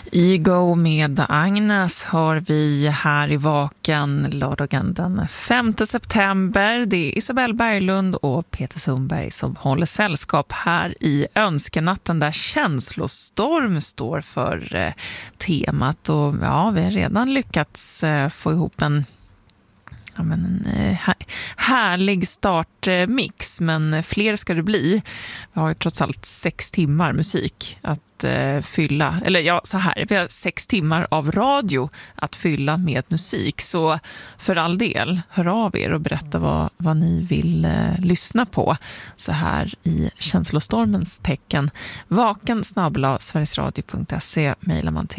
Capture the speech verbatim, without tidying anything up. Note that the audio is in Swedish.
Ego med Agnes har vi här i Vaken lördagen den femte september. Det är Isabelle Berglund och Peter Sundberg som håller sällskap här i önskenatten där känslostorm står för eh, temat. Och ja, vi har redan lyckats eh, få ihop en Ja, men en eh, härlig startmix, men fler ska det bli. Vi har ju trots allt sex timmar musik att eh, fylla, eller ja, så här, vi har sex timmar av radio att fylla med musik, så för all del, hör av er och berätta vad, vad ni vill eh, lyssna på så här i känslostormens tecken. Vaken snabel-a sverigesradio punkt se mejlar man till.